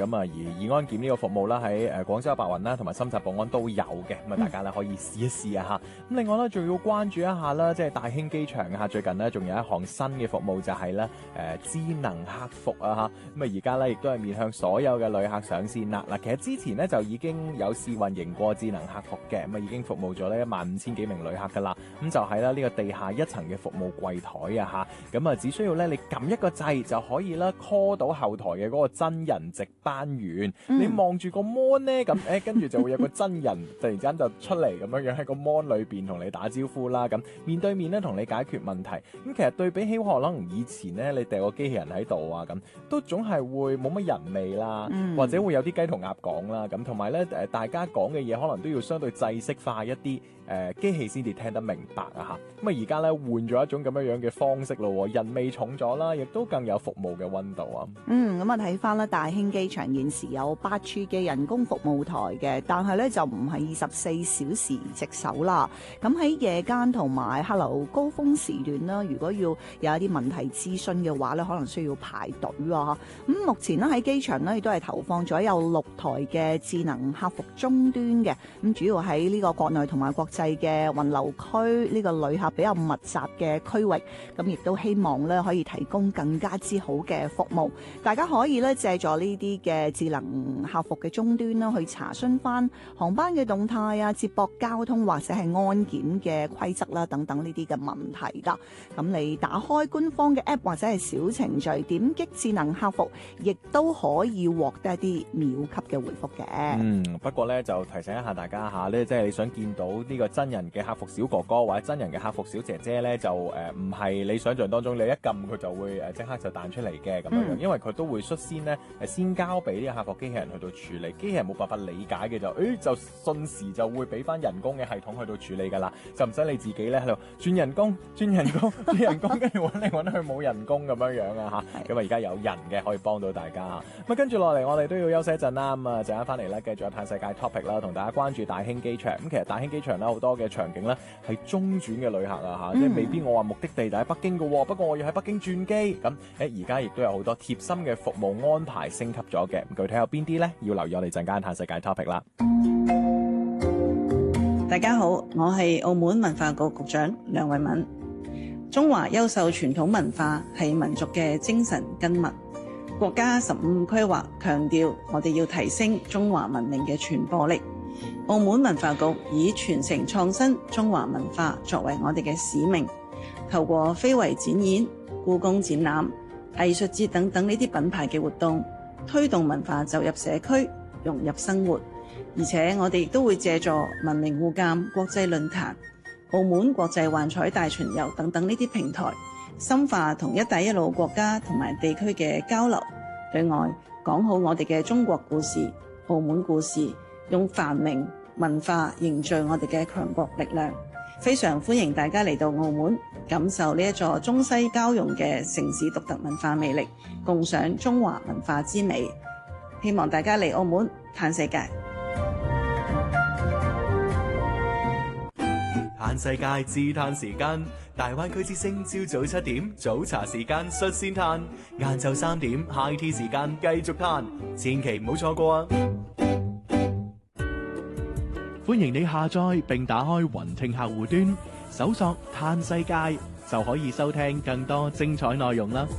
咁而易安檢呢個服務啦，喺廣州白雲啦同埋深圳寶安都有嘅，咁大家咧可以試一試啊嚇。咁另外咧仲要關注一下啦，即係大興機場啊，最近呢，仲有一項新嘅服務就係咧智能客服啊嚇。咁而家咧亦都係面向所有嘅旅客上線啦。嗱，其實之前咧就已經有試運營過智能客服嘅，咁已經服務咗呢15000幾名旅客噶啦。咁就係咧呢個地下一層嘅服務櫃台啊嚇。咁只需要咧你撳一個掣就可以啦 call 到後台嘅嗰個真人值班員。你望住個 mon 咧，咁跟住就會有個真人突然之間就出嚟咁樣喺個 mon 裏邊同你打招呼啦。咁面對面咧同你解決問題。咁其實對比起可能以前咧你掉個機器人喺度啊，咁都總係會冇乜人味啦，或者會有啲雞同鴨講啦。咁同埋咧大家講嘅嘢可能都要相對制式化一啲，機器先至聽得明白啊嚇。咁而家咧換咗一種咁樣嘅方式咯，人味重咗啦，亦都更有服務嘅溫度啊。 咁啊睇翻啦，大興機場現時有8處嘅人工服務台嘅，但係咧就唔係24小時值守啦。咁喺夜間同埋客流高峰時段啦，如果要有一啲問題諮詢嘅話咧，可能需要排隊啊。咁目前咧喺機場咧亦都係投放咗有6台嘅智能客服終端嘅，咁主要喺呢個國內同埋國際嘅運流區呢個旅客比較密集嘅區域，咁亦都希望咧可以提供更加之好嘅服務。大家可以咧借助呢啲嘅智能客服嘅終端啦，去查詢翻航班嘅動態啊、接駁交通或者係安檢嘅規則啦等等呢啲嘅問題㗎。咁你打開官方嘅 app 或者係小程序，點擊智能客服，亦都可以獲得一啲秒級嘅回覆嘅。 不過咧就提醒一下大家下咧，即係你想見到呢個真人嘅客服小哥哥或者真人嘅客服小姐姐咧，就唔係你想象當中你一撳佢就會即刻就彈出嚟嘅咁樣，因為佢都會率先咧先交俾呢個客服機器人去到處理，機器人冇辦法理解嘅就瞬時就會俾翻人工嘅系統去到處理㗎啦，就唔使你自己咧喺度轉人工，轉人工，跟住揾嚟揾去冇人工咁樣啊嚇。咁而家有人嘅可以幫到大家。咁跟住落嚟我哋都要休息一陣啦。咁陣間翻嚟咧繼續有嘆世界 topic 啦，同大家關注大興機場。咁其實大興機場咧好多嘅場景咧係中轉嘅旅客啊嚇，即係未必我話目的地就喺北京嘅喎，不過我要喺北京轉機。咁而家亦都有好多貼心嘅服務安排升級咗嘅。具體有邊啲咧？要留意我哋陣間嘆世界 topic 啦。 大家好，我係澳門文化局局長梁慧敏。中華優秀傳統文化係民族嘅精神根脈。國家15規劃強調，我哋要提升中華文明嘅傳播力。澳門文化局以傳承創新中華文化作為我哋嘅使命，透過非遺展演、故宮展覽、藝術節等等呢啲品牌嘅活動，推動文化走入社區，融入生活。而且我哋亦都會借助文明互鑒國際論壇、澳門國際幻彩大巡遊等等呢啲平台，深化同一帶一路國家同埋地區嘅交流，對外講好我哋嘅中國故事、澳門故事，用繁榮文化凝聚我哋嘅強國力量。非常歡迎大家嚟到澳門，感受呢一座中西交融嘅城市獨特文化魅力，共賞中華文化之美。希望大家嚟澳門嘆世界。 嘆世界自嘆時間，大灣區之聲朝早7點早茶時間率先嘆，晏晝3點 high tea 時間繼續嘆，千祈唔好錯過啊！ 歡迎你下載並打開雲聽客戶端，搜索嘆世界就可以收聽更多精彩內容啦。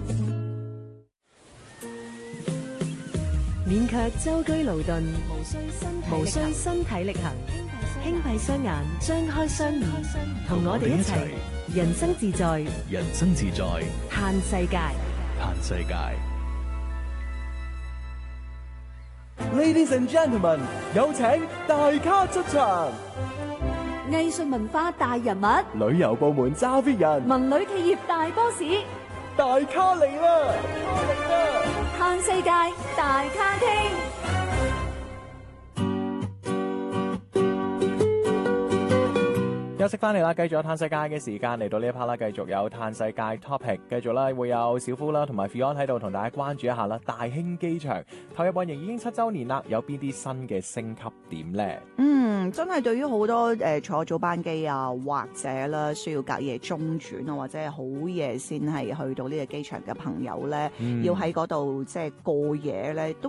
勉強舟車勞頓，無需身體力行，輕閉雙眼，張開雙耳，同我哋一齊人生自在， 人生自在， 嘆世界， 嘆世界。 Ladies and gentlemen， 有請大咖出場。 藝術文化大人物， 旅遊部門揸 fit 人， 文旅企業大 boss， 大咖嚟啦！ 嘆世界大咖廳。 休息翻嚟啦，繼續有嘆世界嘅時間嚟到呢一 part 啦，繼續有嘆世界 topic， 繼續啦會有小夫啦同埋 Fion 喺度同大家關注一下啦。大興機場投入運營已經7週年啦，有邊啲新嘅升級點呢？ 真係對於好多坐早班機啊，或者啦需要隔夜中轉啊，或者係好夜先係去到呢個機場嘅朋友咧，要喺嗰度即係過夜咧，都